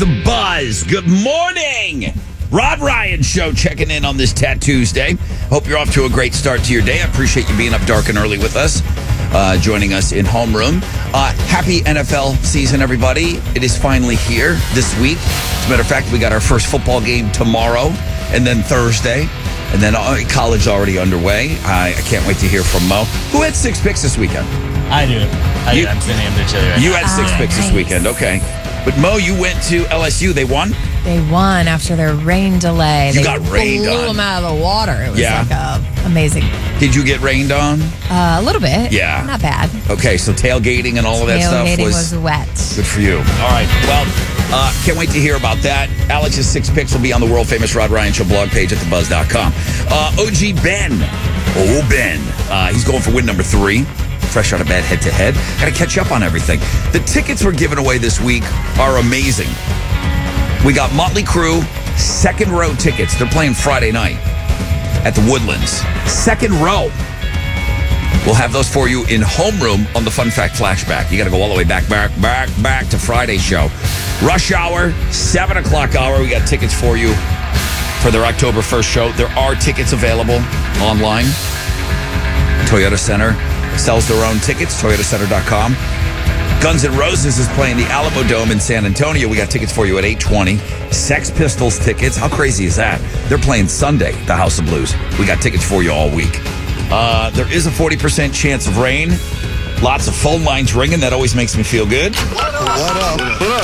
The Buzz. Good morning. Rod Ryan Show checking in on this Tuesday. Hope you're off to a great start to your day. I appreciate you being up dark and early with us, joining us in homeroom. Happy NFL season, everybody. It is finally here this week. As a matter of fact, we got our first football game tomorrow and then Thursday. And then college already underway. I can't wait to hear from Mo. Who had 6 picks this weekend? I do. I'm sending him to you right You now. had 6 picks this weekend. Okay. But Mo, you went to LSU. They won? They won after their rain delay. You got rained on. Blew them out of the water. It was Yeah. amazing. Did you get rained on? A little bit. Yeah. Not bad. Okay, so tailgating and all of that stuff Tailgating was wet. good for you. All right. Well, can't wait to hear about that. Alex's 6 picks will be on the world famous Rod Ryan Show blog page at thebuzz.com. OG Ben. Oh, Ben. He's going for win number 3. Fresh out of bed, head to head. Got to catch up on everything. The tickets we're giving away this week are amazing. We got Motley Crue, second row tickets. They're playing Friday night at the Woodlands. Second row. We'll have those for you in homeroom on the Fun Fact Flashback. You got to go all the way back to Friday's show. Rush Hour, 7 o'clock hour. We got tickets for you for their October 1st show. There are tickets available online. Toyota Center sells their own tickets, toyotacenter.com. Guns N' Roses is playing the Alamo Dome in San Antonio. We got tickets for you at 8:20. Sex Pistols tickets. How crazy is that? They're playing Sunday, the House of Blues. We got tickets for you all week. There is a 40% chance of rain. Lots of phone lines ringing. That always makes me feel good. What up?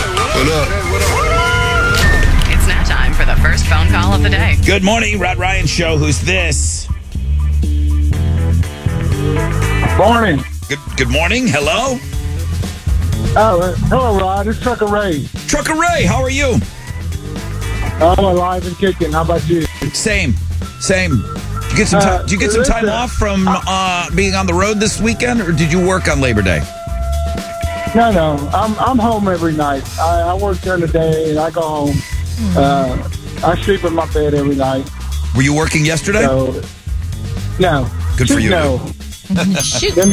It's now time for the first phone call of the day. Good morning, Rod Ryan Show. Who's this? Morning. Good morning. Hello? Hello, Rod. It's Trucker Ray. Trucker Ray, how are you? I'm alive and kicking. How about you? Same. Did you get some time? Did you get some time off from being on the road this weekend, or did you work on Labor Day? No. I'm home every night. I work during the day and I go home. I sleep in my bed every night. Were you working yesterday? So, no. Good for you. No. Shoot. Them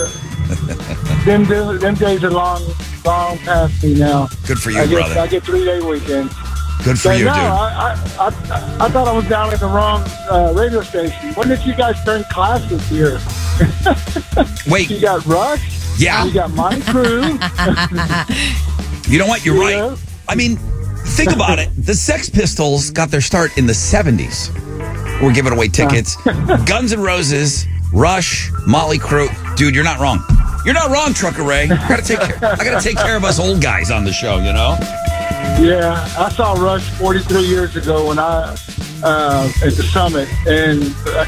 days are long past me now. Good for you, brother. I get 3-day weekends. Good for you, no, dude. I thought I was down at the wrong radio station. When did you guys turn classes here? Wait. You got Rush. Yeah. You got Motley Crue. You know what? You're Yeah. right. I mean, think about it. The Sex Pistols got their start in the 70s. We're giving away tickets. Guns N' Roses, Rush, Motley Crue. Dude, you're not wrong. You're not wrong, Trucker Ray. I gotta take care of us old guys on the show, you know? Yeah, I saw Rush 43 years ago when I at the Summit, and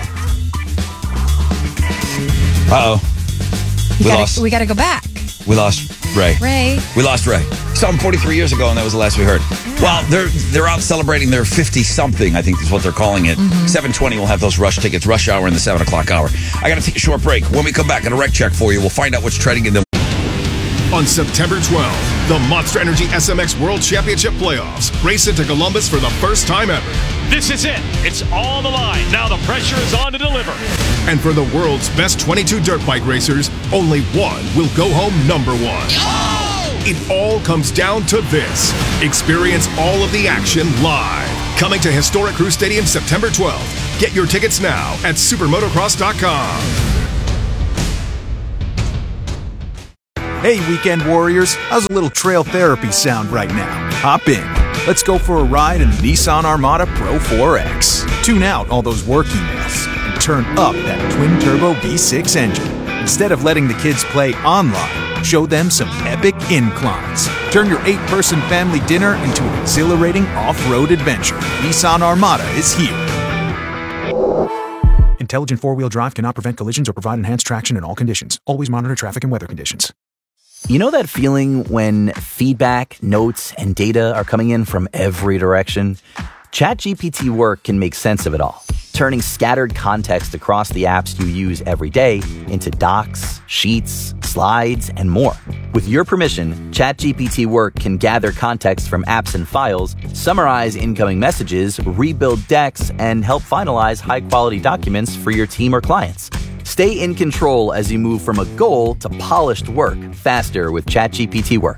We got to go back. We lost Ray. We lost Ray. Saw him 43 years ago, and that was the last we heard. Well, they're out celebrating their 50-something, I think is what they're calling it. 7:20, we'll have those Rush tickets, Rush Hour in the 7 o'clock hour. I got to take a short break. When we come back, got a rec check for you. We'll find out what's trending in the... On September 12th, the Monster Energy SMX World Championship Playoffs race into Columbus for the first time ever. This is it. It's on the line. Now the pressure is on to deliver. And for the world's best 22 dirt bike racers, only one will go home number 1. Oh! It all comes down to this. Experience all of the action live. Coming to historic Crew Stadium September 12th. Get your tickets now at supermotocross.com. Hey, weekend warriors, how's a little trail therapy sound right now? Hop in. Let's go for a ride in the Nissan Armada Pro 4X. Tune out all those work emails and turn up that twin-turbo V6 engine. Instead of letting the kids play online, show them some epic inclines. Turn your 8-person family dinner into an exhilarating off-road adventure. Nissan Armada is here. Intelligent four-wheel drive cannot prevent collisions or provide enhanced traction in all conditions. Always monitor traffic and weather conditions. You know that feeling when feedback, notes, and data are coming in from every direction? ChatGPT Work can make sense of it all, turning scattered context across the apps you use every day into docs, sheets, slides, and more. With your permission, ChatGPT Work can gather context from apps and files, summarize incoming messages, rebuild decks, and help finalize high-quality documents for your team or clients. Stay in control as you move from a goal to polished work faster with ChatGPT Work.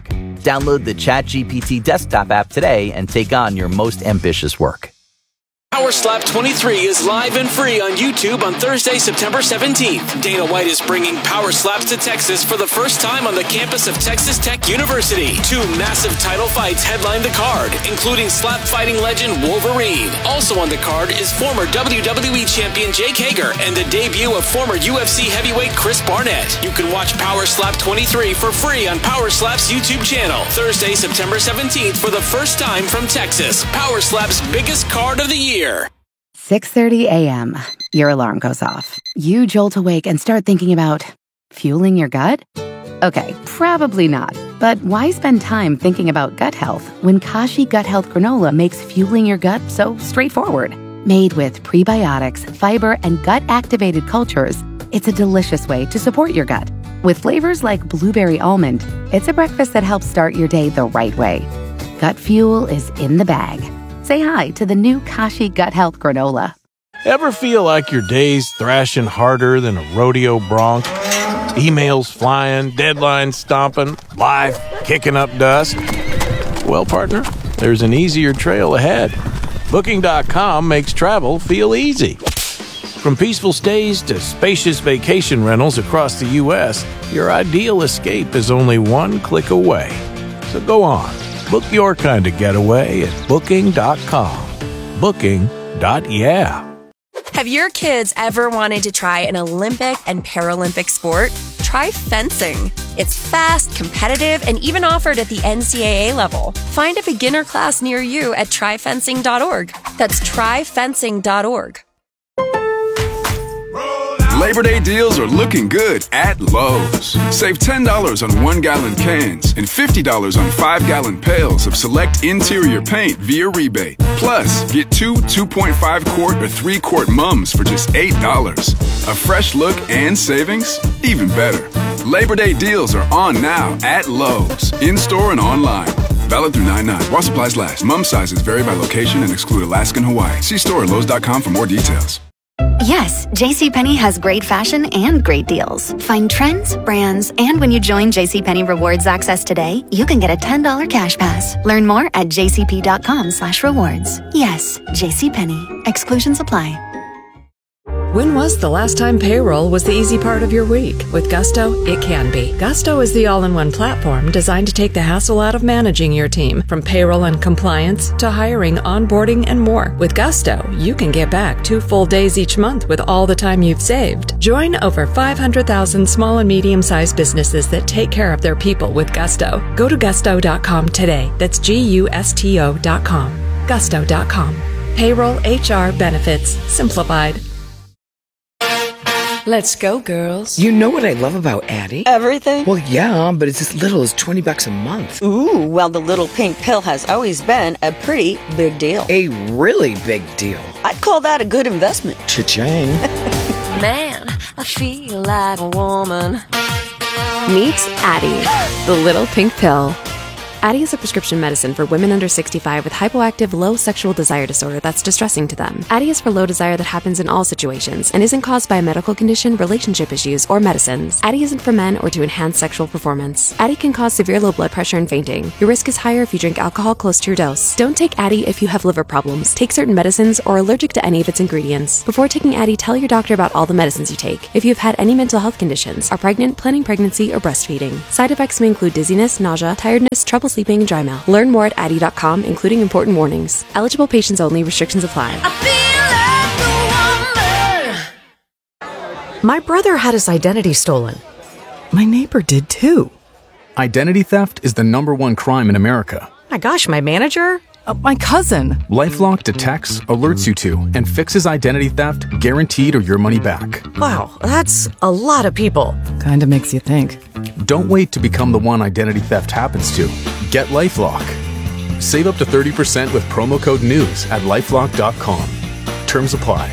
Download the ChatGPT desktop app today and take on your most ambitious work. Power Slap 23 is live and free on YouTube on Thursday, September 17th. Dana White is bringing Power Slaps to Texas for the first time on the campus of Texas Tech University. 2 massive title fights headline the card, including slap fighting legend Wolverine. Also on the card is former WWE champion Jake Hager and the debut of former UFC heavyweight Chris Barnett. You can watch Power Slap 23 for free on Power Slap's YouTube channel. Thursday, September 17th for the first time from Texas. Power Slap's biggest card of the year. 6:30 a.m. Your alarm goes off. You jolt awake and start thinking about fueling your gut? Okay, probably not. But why spend time thinking about gut health when Kashi Gut Health Granola makes fueling your gut so straightforward? Made with prebiotics, fiber, and gut-activated cultures, it's a delicious way to support your gut. With flavors like blueberry almond, it's a breakfast that helps start your day the right way. Gut fuel is in the bag. Say hi to the new Kashi Gut Health Granola. Ever feel like your day's thrashing harder than a rodeo bronc? Emails flying, deadlines stomping, life kicking up dust? Well, partner, there's an easier trail ahead. Booking.com makes travel feel easy. From peaceful stays to spacious vacation rentals across the U.S., your ideal escape is only one click away. So go on. Book your kind of getaway at Booking.com. Booking.yeah. Have your kids ever wanted to try an Olympic and Paralympic sport? Try fencing. It's fast, competitive, and even offered at the NCAA level. Find a beginner class near you at tryfencing.org. That's tryfencing.org. Labor Day deals are looking good at Lowe's. Save $10 on 1-gallon cans and $50 on 5-gallon pails of select interior paint via rebate. Plus, get 2 2.5-quart or 3-quart mums for just $8. A fresh look and savings? Even better. Labor Day deals are on now at Lowe's, in-store and online. Valid through 9/9. While supplies last. Mum sizes vary by location and exclude Alaska and Hawaii. See store at Lowe's.com for more details. Yes, JCPenney has great fashion and great deals. Find trends, brands, and when you join JCPenney Rewards Access today, you can get a $10 cash pass. Learn more at jcp.com/rewards. Yes, JCPenney. Exclusions apply. When was the last time payroll was the easy part of your week? With Gusto, it can be. Gusto is the all-in-one platform designed to take the hassle out of managing your team, from payroll and compliance to hiring, onboarding, and more. With Gusto, you can get back 2 full days each month with all the time you've saved. Join over 500,000 small and medium-sized businesses that take care of their people with Gusto. Go to gusto.com today. That's GUSTO.com. Gusto.com. Payroll, HR, benefits, simplified. Let's go, girls. You know what I love about Addie? Everything? Well, yeah, but it's as little as $20 a month. Ooh, well, the little pink pill has always been a pretty big deal. A really big deal. I'd call that a good investment. Cha-ching. Man, I feel like a woman. Meet Addie, the little pink pill. Addie is a prescription medicine for women under 65 with hypoactive low sexual desire disorder that's distressing to them. Addie is for low desire that happens in all situations and isn't caused by a medical condition, relationship issues, or medicines. Addie isn't for men or to enhance sexual performance. Addie can cause severe low blood pressure and fainting. Your risk is higher if you drink alcohol close to your dose. Don't take Addie if you have liver problems, take certain medicines, or are allergic to any of its ingredients. Before taking Addie, tell your doctor about all the medicines you take. If you've had any mental health conditions, are pregnant, planning pregnancy, or breastfeeding. Side effects may include dizziness, nausea, tiredness, trouble sleeping, and dry mouth. Learn more at Addie.com, including important warnings. Eligible patients only. Restrictions apply. My brother had his identity stolen. My neighbor did too. Identity theft is the #1 crime in America. My gosh, my manager? My cousin. LifeLock detects, alerts you to, and fixes identity theft guaranteed or your money back. Wow, that's a lot of people. Kinda makes you think. Don't wait to become the one identity theft happens to. Get LifeLock. Save up to 30% with promo code NEWS at LifeLock.com. Terms apply.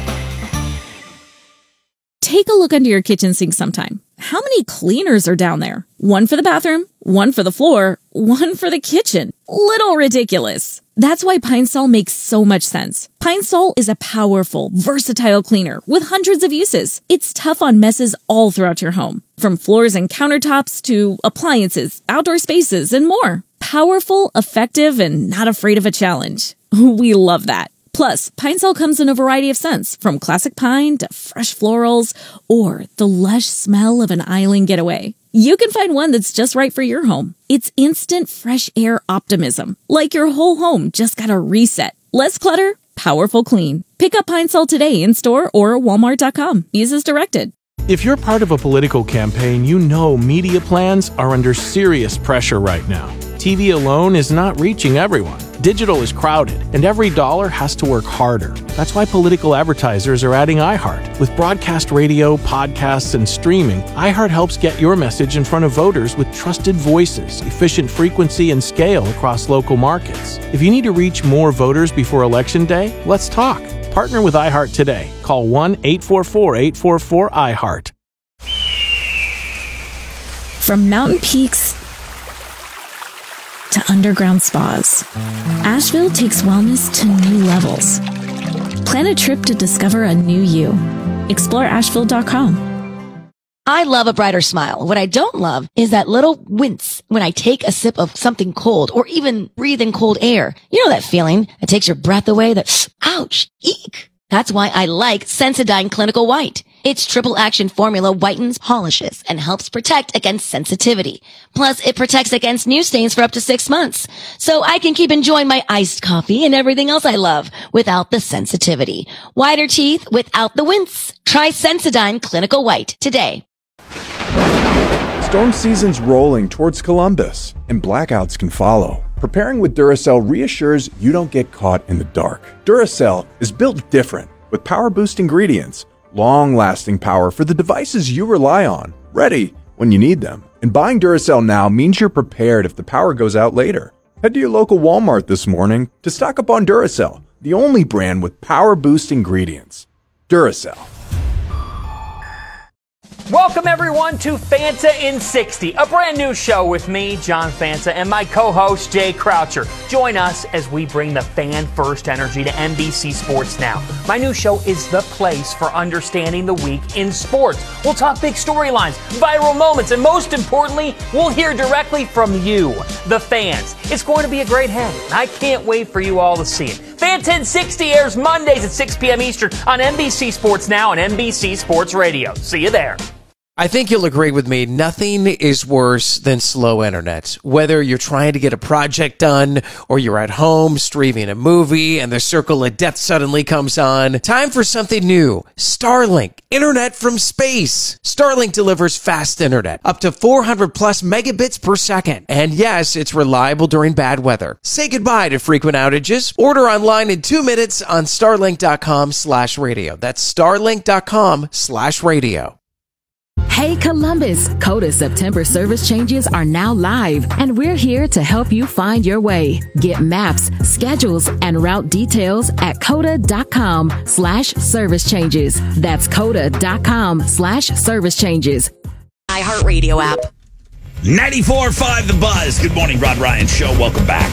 Take a look under your kitchen sink sometime. How many cleaners are down there? One for the bathroom, one for the floor, one for the kitchen. Little ridiculous. That's why Pine Sol makes so much sense. Pine Sol is a powerful, versatile cleaner with hundreds of uses. It's tough on messes all throughout your home, from floors and countertops to appliances, outdoor spaces, and more. Powerful, effective, and not afraid of a challenge. We love that. Plus, Pine Sol comes in a variety of scents, from classic pine to fresh florals or the lush smell of an island getaway. You can find one that's just right for your home. It's instant fresh air optimism, like your whole home just got a reset. Less clutter, powerful clean. Pick up Pine Sol today in store or Walmart.com. Use as directed. If you're part of a political campaign, you know media plans are under serious pressure right now. TV alone is not reaching everyone. Digital is crowded, and every dollar has to work harder. That's why political advertisers are adding iHeart. With broadcast radio, podcasts, and streaming, iHeart helps get your message in front of voters with trusted voices, efficient frequency, and scale across local markets. If you need to reach more voters before Election Day, let's talk. Partner with iHeart today. Call 1-844-844-iHeart. From mountain peaks to underground spas, Asheville takes wellness to new levels. Plan a trip to discover a new you. Explore Asheville.com. I love a brighter smile. What I don't love is that little wince when I take a sip of something cold or even breathe in cold air. You know that feeling that takes your breath away, that ouch, eek. That's why I like Sensodyne Clinical White. Its triple action formula whitens, polishes, and helps protect against sensitivity. Plus, it protects against new stains for up to 6 months. So I can keep enjoying my iced coffee and everything else I love without the sensitivity. Whiter teeth without the wince. Try Sensodyne Clinical White today. Storm season's rolling towards Columbus, and blackouts can follow. Preparing with Duracell reassures you don't get caught in the dark. Duracell is built different, with power boost ingredients, long-lasting power for the devices you rely on, ready when you need them. And buying Duracell now means you're prepared if the power goes out later. Head to your local Walmart this morning to stock up on Duracell, the only brand with power boost ingredients. Duracell. Welcome, everyone, to Fanta in 60, a brand new show with me, John Fanta, and my co-host, Jay Croucher. Join us as we bring the fan-first energy to NBC Sports Now. My new show is the place for understanding the week in sports. We'll talk big storylines, viral moments, and most importantly, we'll hear directly from you, the fans. It's going to be a great hang, and I can't wait for you all to see it. Fanta in 60 airs Mondays at 6 p.m. Eastern on NBC Sports Now and NBC Sports Radio. See you there. I think you'll agree with me, nothing is worse than slow internet. Whether you're trying to get a project done or you're at home streaming a movie and the circle of death suddenly comes on, time for something new. Starlink, internet from space. Starlink delivers fast internet, up to 400 plus megabits per second. And yes, it's reliable during bad weather. Say goodbye to frequent outages. Order online in 2 minutes on starlink.com/radio. That's starlink.com/radio. Hey Columbus, Coda September service changes are now live, and we're here to help you find your way. Get maps, schedules, and route details at coda.com/service changes. That's coda.com/service changes. iHeartRadio app. 94.5 The Buzz. Good morning, Rod Ryan Show. Welcome back.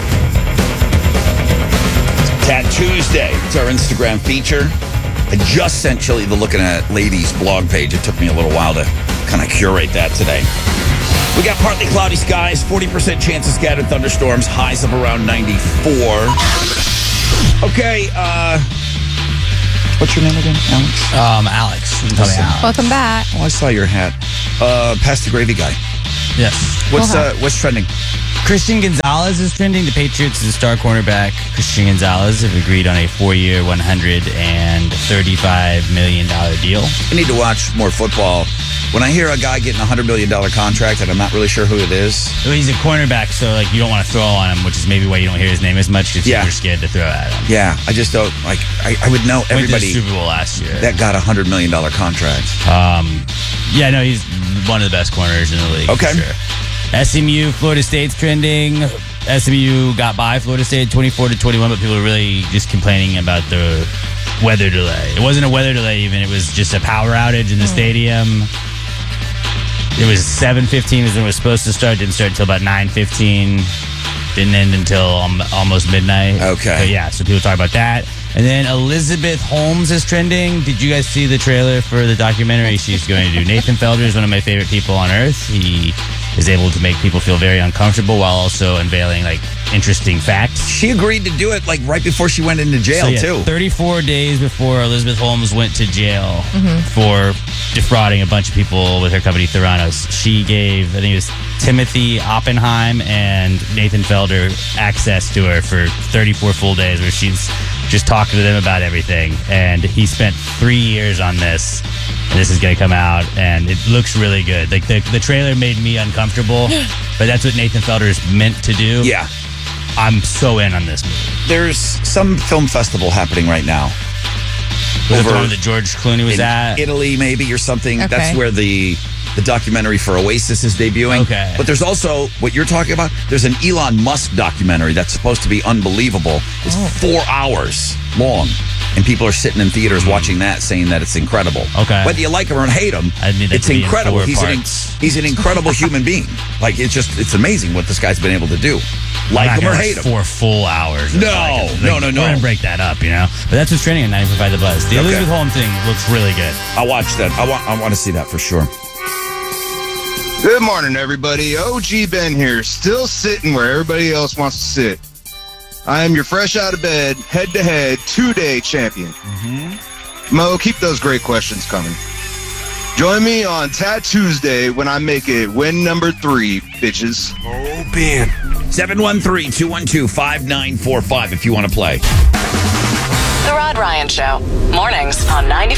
Tat Tuesday. It's our Instagram feature. I just sent Chili the Looking at Ladies blog page. It took me a little while to kind of curate that today. We got partly cloudy skies, 40% chance of scattered thunderstorms, highs of around 94. Okay, what's your name again, Alex? Alex. You can call me Alex. Welcome back. Oh, I saw your hat. Pass the gravy guy. Yes. What's trending? Christian Gonzalez is trending. The Patriots' star cornerback, Christian Gonzalez, have agreed on a 4-year, $135 million deal. I need to watch more football. When I hear a guy getting a $100 million contract and I'm not really sure who it is. Well, he's a cornerback, so like you don't want to throw on him, which is maybe why you don't hear his name as much because you're scared to throw at him. Yeah, I just don't, like, I would know everybody. Went to the Super Bowl last year. That got a $100 million contract. Yeah, no, he's one of the best corners in the league. Okay. For sure. SMU, Florida State's trending. SMU got by Florida State 24-21, but people are really just complaining about the weather delay. It wasn't a weather delay even. It was just a power outage in the stadium. It was 7:15 is when it was supposed to start. Didn't start until about 9:15. Didn't end until almost midnight. Okay. But yeah, so people talk about that. And then Elizabeth Holmes is trending. Did you guys see the trailer for the documentary she's going to do? Nathan Felder is one of my favorite people on earth. He is able to make people feel very uncomfortable while also unveiling like interesting facts. She agreed to do it like right before she went into jail, too. 34 days before Elizabeth Holmes went to jail for defrauding a bunch of people with her company Theranos, she gave, I think it was Timothy Oppenheim and Nathan Felder access to her for 34 full days where she's just talking to them about everything. And he spent 3 years on this. And this is going to come out, and it looks really good. Like the trailer made me uncomfortable, but that's what Nathan Felder is meant to do. Yeah. I'm so in on this movie. There's some film festival happening right now. Was it the one that George Clooney was at? Italy, maybe, or something. Okay. That's where the documentary for Oasis is debuting. Okay. But there's also, what you're talking about, there's an Elon Musk documentary that's supposed to be unbelievable. It's 4 hours long. And people are sitting in theaters watching that, saying that it's incredible. Okay. Whether you like him or hate him, it's incredible. He's an incredible human being. Like, it's amazing what this guy's been able to do. Like him or hate him. 4 full hours. No. We're going to break that up, you know? But that's what's trending on 95 The Buzz. The Elizabeth Holmes thing looks really good. I'll watch that. I want to see that for sure. Good morning, everybody. OG Ben here, still sitting where everybody else wants to sit. I am your fresh out of bed, head-to-head, 2-day champion. Mo, keep those great questions coming. Join me on Tattoosday when I make it win number 3, bitches. Oh, Ben. 713-212-5945 if you want to play. The Rod Ryan Show. Mornings on 95.